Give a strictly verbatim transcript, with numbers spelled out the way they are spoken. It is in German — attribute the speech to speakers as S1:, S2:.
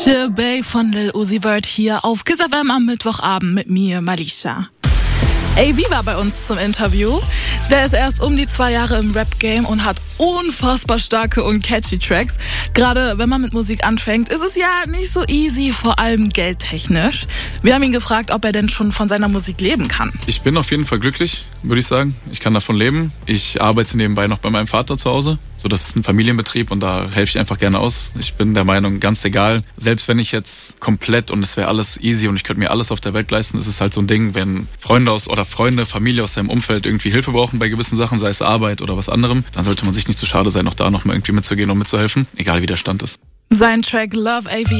S1: Chill Bay von Lil Uzi Vert hier auf Kiss F M am Mittwochabend mit mir, Malisha. A V war bei uns zum Interview. Der ist erst um die zwei Jahre im Rap-Game und hat unfassbar starke und catchy Tracks. Gerade wenn man mit Musik anfängt, ist es ja nicht so easy, vor allem geldtechnisch. Wir haben ihn gefragt, ob er denn schon von seiner Musik leben kann.
S2: Ich bin auf jeden Fall glücklich, würde ich sagen. Ich kann davon leben. Ich arbeite nebenbei noch bei meinem Vater zu Hause. So, das ist ein Familienbetrieb und da helfe ich einfach gerne aus. Ich bin der Meinung, ganz egal, selbst wenn ich jetzt komplett und es wäre alles easy und ich könnte mir alles auf der Welt leisten, ist es halt so ein Ding, wenn Freunde aus oder Freunde, Familie aus seinem Umfeld irgendwie Hilfe brauchen bei gewissen Sachen, sei es Arbeit oder was anderem, dann sollte man sich nicht zu schade sein, auch da noch mal irgendwie mitzugehen und mitzuhelfen, egal wie der Stand ist.
S1: Sein Track Love A V